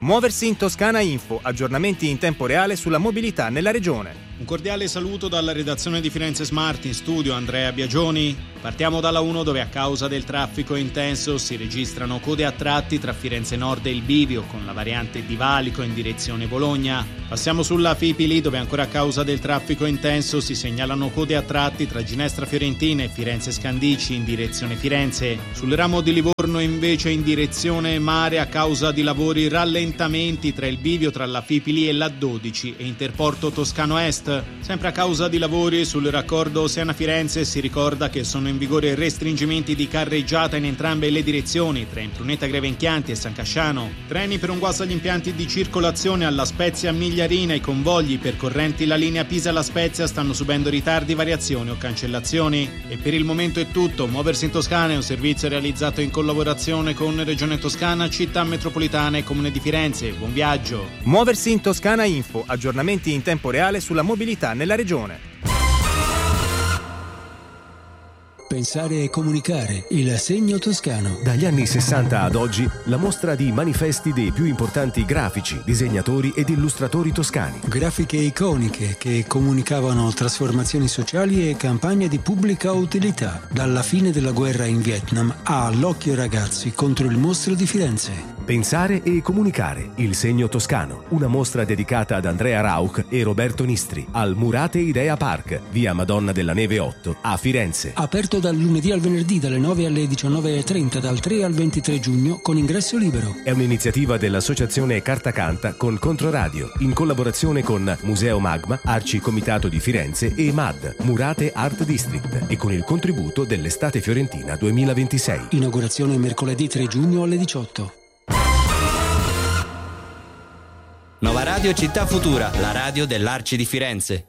Muoversi in Toscana Info, aggiornamenti in tempo reale sulla mobilità nella regione. Un cordiale saluto dalla redazione di Firenze Smart, in studio Andrea Biagioni. Partiamo dalla 1, dove a causa del traffico intenso si registrano code a tratti tra Firenze Nord e il Bivio con la variante di Valico in direzione Bologna. Passiamo sulla Fipili, dove ancora a causa del traffico intenso si segnalano code a tratti tra Ginestra Fiorentina e Firenze Scandicci in direzione Firenze. Sul ramo di Livorno invece in direzione mare a causa di lavori rallentamenti tra il bivio tra la Fipili e la 12 e Interporto Toscano Est. Sempre a causa di lavori sul raccordo Oseana-Firenze si ricorda che sono in vigore restringimenti di carreggiata in entrambe le direzioni tra Impruneta Grevenchianti e San Casciano. Treni per un guasto agli impianti di circolazione alla Spezia Migliarina. I convogli percorrenti la linea Pisa-La Spezia stanno subendo ritardi, variazioni o cancellazioni. E per il momento è tutto. Muoversi in Toscana è un servizio realizzato in collaborazione con Regione Toscana, Città Metropolitana e Comune di Firenze. Buon viaggio. Muoversi in Toscana Info, aggiornamenti in tempo reale sulla mobilità nella regione. Pensare e comunicare, il segno toscano. Dagli anni 60 ad oggi, la mostra di manifesti dei più importanti grafici, disegnatori ed illustratori toscani. Grafiche iconiche che comunicavano trasformazioni sociali e campagne di pubblica utilità. Dalla fine della guerra in Vietnam a L'occhio ragazzi contro il mostro di Firenze. Pensare e comunicare, il segno toscano. Una mostra dedicata ad Andrea Rauch e Roberto Nistri al Murate Idea Park, via Madonna della Neve 8, a Firenze. Aperto dal lunedì al venerdì dalle 9 alle 19.30, dal 3 al 23 giugno con ingresso libero. È un'iniziativa dell'associazione Carta Canta con Controradio, in collaborazione con Museo Magma, Arci Comitato di Firenze e MAD, Murate Art District, e con il contributo dell'Estate Fiorentina 2026. Inaugurazione mercoledì 3 giugno alle 18. Nova Radio Città Futura, la radio dell'Arci di Firenze.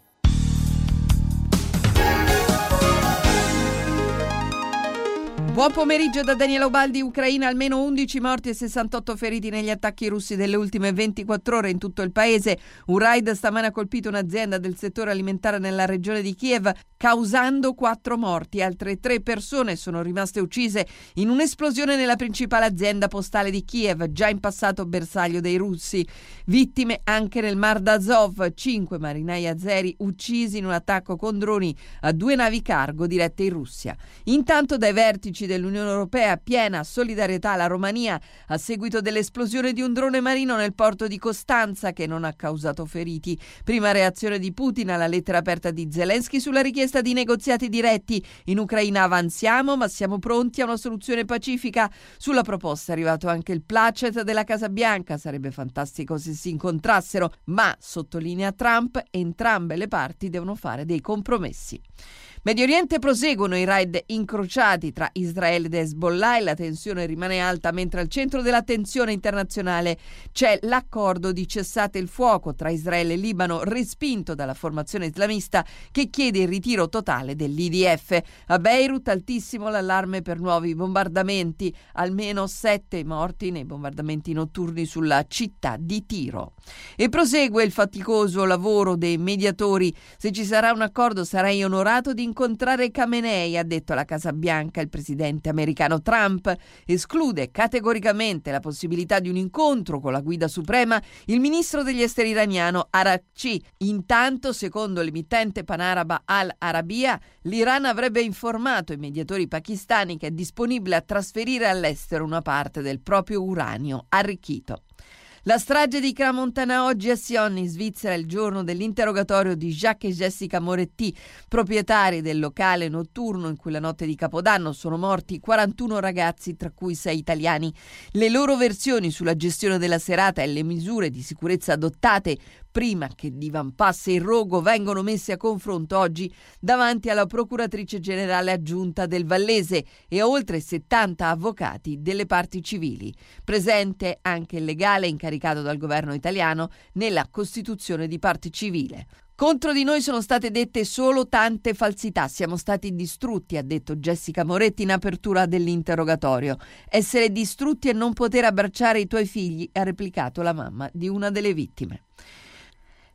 Buon pomeriggio da Daniela Ubaldi. Ucraina, almeno 11 morti e 68 feriti negli attacchi russi delle ultime 24 ore in tutto il paese. Un raid stamane ha colpito un'azienda del settore alimentare nella regione di Kiev, causando 4 morti. Altre 3 persone sono rimaste uccise in un'esplosione nella principale azienda postale di Kiev, già in passato bersaglio dei russi. Vittime anche nel Mar d'Azov, 5 marinai azeri uccisi in un attacco con droni a 2 navi cargo dirette in Russia. Intanto dai vertici dell'Unione Europea piena solidarietà alla Romania a seguito dell'esplosione di un drone marino nel porto di Costanza che non ha causato feriti. Prima reazione di Putin alla lettera aperta di Zelensky sulla richiesta di negoziati diretti. In Ucraina avanziamo, ma siamo pronti a una soluzione pacifica. Sulla proposta è arrivato anche il placet della Casa Bianca. Sarebbe fantastico se si incontrassero, ma, sottolinea Trump, entrambe le parti devono fare dei compromessi. Medio Oriente proseguono i raid incrociati tra Israele ed Hezbollah e la tensione rimane alta, mentre al centro dell'attenzione internazionale c'è l'accordo di cessate il fuoco tra Israele e Libano, respinto dalla formazione islamista che chiede il ritiro totale dell'IDF. A Beirut altissimo l'allarme per nuovi bombardamenti, almeno 7 morti nei bombardamenti notturni sulla città di Tiro. E prosegue il faticoso lavoro dei mediatori. Se ci sarà un accordo sarei onorato di incontrare Khamenei, ha detto alla Casa Bianca il presidente americano. Trump esclude categoricamente la possibilità di un incontro con la guida suprema, il ministro degli esteri iraniano Araghchi. Intanto, secondo l'emittente panaraba Al Arabiya, l'Iran avrebbe informato i mediatori pakistani che è disponibile a trasferire all'estero una parte del proprio uranio arricchito. La strage di Crans-Montana oggi a Sion, in Svizzera, il giorno dell'interrogatorio di Jacques e Jessica Moretti, proprietari del locale notturno in cui la notte di Capodanno sono morti 41 ragazzi, tra cui 6 italiani. Le loro versioni sulla gestione della serata e le misure di sicurezza adottate prima che divampasse il rogo vengono messe a confronto oggi davanti alla procuratrice generale aggiunta del Vallese e a oltre 70 avvocati delle parti civili. Presente anche il legale incaricato dal governo italiano nella costituzione di parte civile. Contro di noi sono state dette solo tante falsità, siamo stati distrutti, ha detto Jessica Moretti in apertura dell'interrogatorio. Essere distrutti e non poter abbracciare i tuoi figli, ha replicato la mamma di una delle vittime.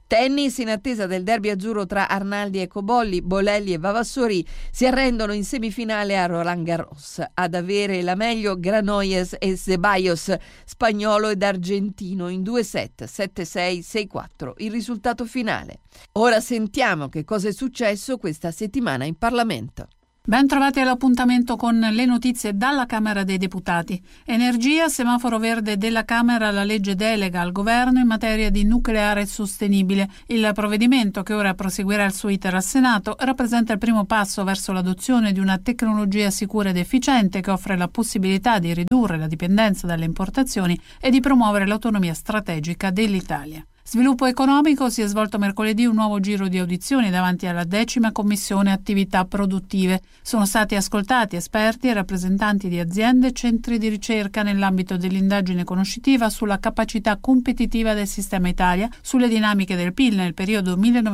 Tennis, in attesa del derby azzurro tra Arnaldi e Cobolli, Bolelli e Vavassori si arrendono in semifinale a Roland Garros. Ad avere la meglio Granollers e Ceballos, spagnolo ed argentino, in 2 set, 7-6, 6-4, il risultato finale. Ora sentiamo che cosa è successo questa settimana in Parlamento. Ben trovati all'appuntamento con le notizie dalla Camera dei Deputati. Energia, semaforo verde della Camera, la legge delega al governo in materia di nucleare sostenibile. Il provvedimento, che ora proseguirà il suo iter al Senato, rappresenta il primo passo verso l'adozione di una tecnologia sicura ed efficiente che offre la possibilità di ridurre la dipendenza dalle importazioni e di promuovere l'autonomia strategica dell'Italia. Sviluppo economico, si è svolto mercoledì un nuovo giro di audizioni davanti alla 10ª Commissione Attività Produttive. Sono stati ascoltati esperti e rappresentanti di aziende e centri di ricerca nell'ambito dell'indagine conoscitiva sulla capacità competitiva del sistema Italia, sulle dinamiche del PIL nel periodo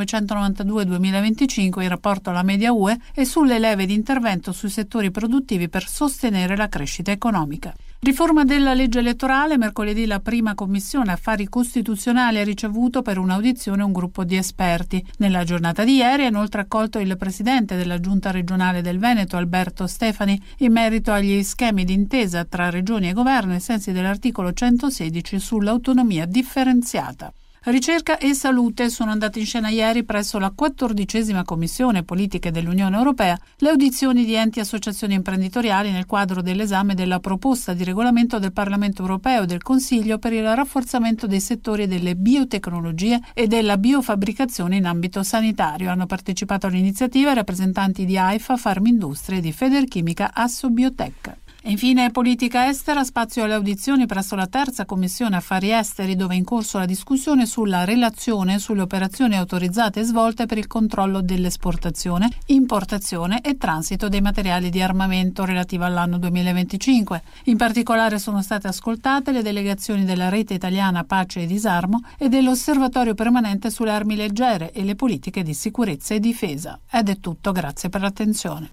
1992-2025 in rapporto alla media UE e sulle leve di intervento sui settori produttivi per sostenere la crescita economica. Riforma della legge elettorale, mercoledì la prima Commissione Affari Costituzionali ha ricevuto per un'audizione un gruppo di esperti. Nella giornata di ieri ha inoltre accolto il presidente della Giunta regionale del Veneto, Alberto Stefani, in merito agli schemi d'intesa tra regioni e governo ai sensi dell'articolo 116 sull'autonomia differenziata. Ricerca e salute sono andate in scena ieri presso la 14ª Commissione Politiche dell'Unione Europea le audizioni di enti e associazioni imprenditoriali nel quadro dell'esame della proposta di regolamento del Parlamento Europeo e del Consiglio per il rafforzamento dei settori delle biotecnologie e della biofabbricazione in ambito sanitario. Hanno partecipato all'iniziativa rappresentanti di AIFA, Farmindustria e di Federchimica Assobiotec. E infine politica estera, spazio alle audizioni presso la terza Commissione Affari Esteri, dove è in corso la discussione sulla relazione sulle operazioni autorizzate e svolte per il controllo dell'esportazione, importazione e transito dei materiali di armamento relativa all'anno 2025. In particolare sono state ascoltate le delegazioni della Rete Italiana Pace e Disarmo e dell'Osservatorio Permanente sulle Armi Leggere e le politiche di sicurezza e difesa. Ed è tutto, grazie per l'attenzione.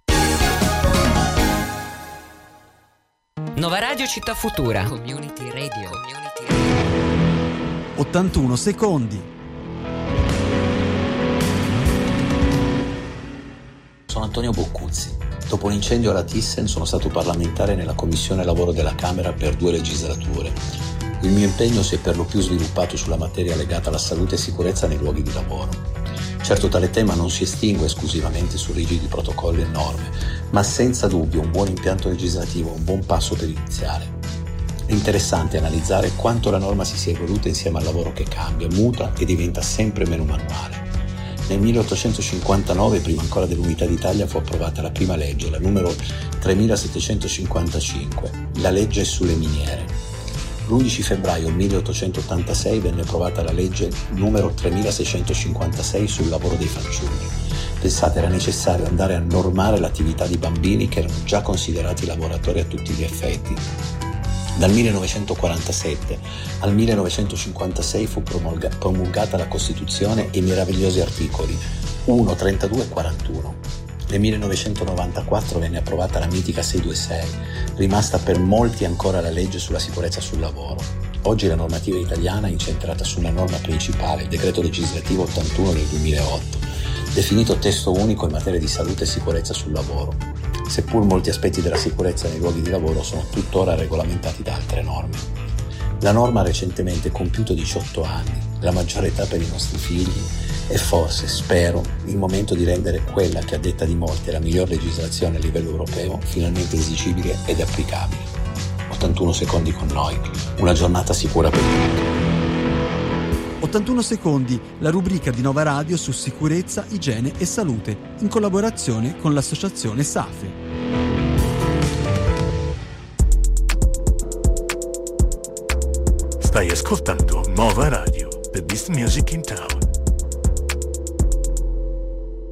Nova Radio Città Futura. Community Radio. 81 secondi. Sono Antonio Boccuzzi. Dopo l'incendio alla Thyssen sono stato parlamentare nella Commissione Lavoro della Camera per 2 legislature. Il mio impegno si è per lo più sviluppato sulla materia legata alla salute e sicurezza nei luoghi di lavoro. Certo, tale tema non si estingue esclusivamente su rigidi protocolli e norme, ma senza dubbio un buon impianto legislativo è un buon passo per iniziare. È interessante analizzare quanto la norma si sia evoluta insieme al lavoro che cambia, muta e diventa sempre meno manuale. Nel 1859, prima ancora dell'Unità d'Italia, fu approvata la prima legge, la numero 3755, la legge sulle miniere. L'11 febbraio 1886 venne approvata la legge numero 3656 sul lavoro dei fanciulli. Pensate, era necessario andare a normare l'attività di bambini che erano già considerati lavoratori a tutti gli effetti. Dal 1947 al 1956 fu promulgata la Costituzione e i meravigliosi articoli 1, 32 e 41. Nel 1994 venne approvata la mitica 626, rimasta per molti ancora la legge sulla sicurezza sul lavoro. Oggi la normativa italiana è incentrata su una norma principale, il decreto legislativo 81 del 2008, definito testo unico in materia di salute e sicurezza sul lavoro, seppur molti aspetti della sicurezza nei luoghi di lavoro sono tuttora regolamentati da altre norme. La norma ha recentemente compiuto 18 anni, la maggiore età per i nostri figli, e forse, spero, il momento di rendere quella che a detta di molti è la miglior legislazione a livello europeo finalmente esigibile ed applicabile. 81 secondi con noi, una giornata sicura per tutti. 81 secondi, la rubrica di Nova Radio su sicurezza, igiene e salute, in collaborazione con l'associazione SAFE. Stai ascoltando Nova Radio, the best music in town.